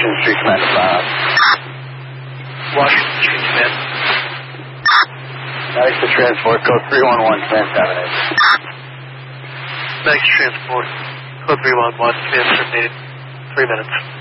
Washington Street Command to fire. Washington Street Command. Nice to transport, code 311, command terminated. Thanks, transport. Code 311, command terminated. 3 minutes.